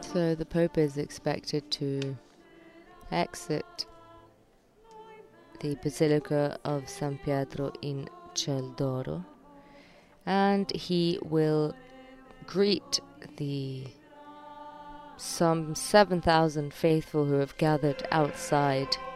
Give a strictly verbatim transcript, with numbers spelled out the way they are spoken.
So the Pope is expected to exit the Basilica of San Pietro in Celdoro, and he will greet the some seven thousand faithful who have gathered outside